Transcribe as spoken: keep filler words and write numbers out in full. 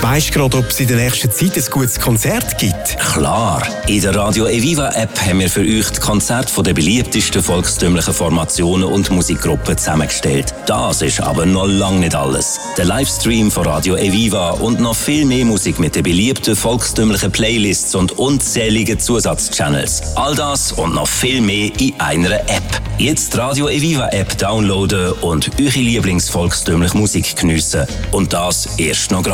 Weisst du gerade, ob es in der nächsten Zeit ein gutes Konzert gibt? Klar! In der Radio Eviva App haben wir für euch die Konzerte der beliebtesten volkstümlichen Formationen und Musikgruppen zusammengestellt. Das ist aber noch lange nicht alles. Der Livestream von Radio Eviva und noch viel mehr Musik mit den beliebten volkstümlichen Playlists und unzähligen Zusatzchannels. All das und noch viel mehr in einer App. Jetzt die Radio Eviva App downloaden und eure Lieblingsvolkstümliche Musik geniessen. Und das erst noch gratis.